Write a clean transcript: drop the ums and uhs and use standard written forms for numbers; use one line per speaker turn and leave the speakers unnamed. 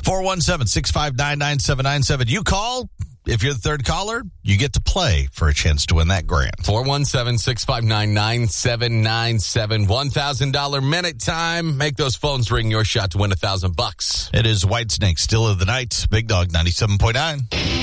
417-659-9797. You call. If you're the third caller, you get to play for a chance to win that grant.
417-659-9797. $1,000 minute time. Make those phones ring. Your shot to win $1,000.
It is Whitesnake, Still of the Night. Big Dog 97.9.